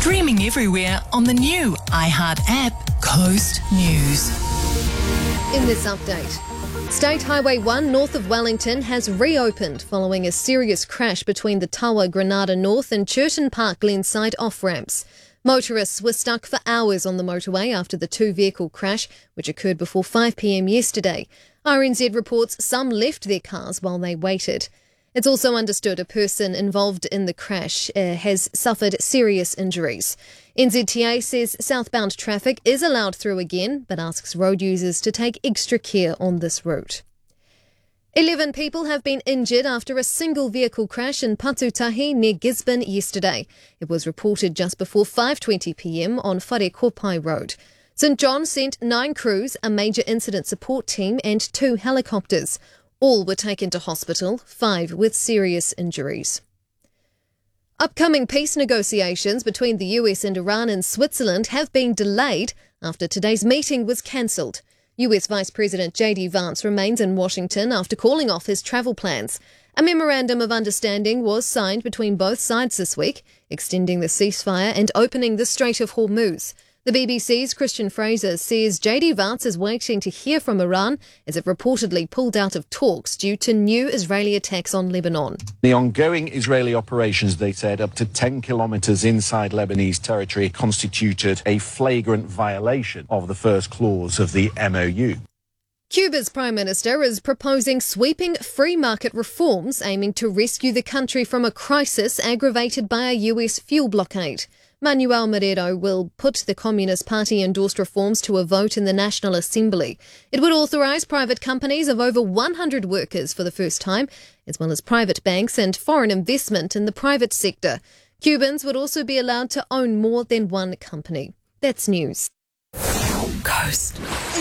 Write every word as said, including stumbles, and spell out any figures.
Streaming everywhere on the new iHeart app, Coast News. In this update, State Highway one north of Wellington has reopened following a serious crash between the Tawa Granada North and Churton Park Glenside off-ramps. Motorists were stuck for hours on the motorway after the two-vehicle crash, which occurred before five p m yesterday. R N Z reports some left their cars while they waited. It's also understood a person involved in the crash uh, has suffered serious injuries. N Z T A says southbound traffic is allowed through again, but asks road users to take extra care on this route. Eleven people have been injured after a single vehicle crash in Patutahi near Gisborne yesterday. It was reported just before five twenty p m on Wharekopai Road. St John sent nine crews, a major incident support team and two helicopters. All were taken to hospital, five with serious injuries. Upcoming peace negotiations between the U S and Iran and Switzerland have been delayed after today's meeting was cancelled. U S Vice President J D Vance remains in Washington after calling off his travel plans. A memorandum of understanding was signed between both sides this week, extending the ceasefire and opening the Strait of Hormuz. The B B C's Christian Fraser says J D Vance is waiting to hear from Iran as it reportedly pulled out of talks due to new Israeli attacks on Lebanon. The ongoing Israeli operations, they said, up to ten kilometres inside Lebanese territory constituted a flagrant violation of the first clause of the M O U. Cuba's Prime Minister is proposing sweeping free market reforms aiming to rescue the country from a crisis aggravated by a U S fuel blockade. Manuel Madero will put the Communist Party-endorsed reforms to a vote in the National Assembly. It would authorise private companies of over one hundred workers for the first time, as well as private banks and foreign investment in the private sector. Cubans would also be allowed to own more than one company. That's news. Coast.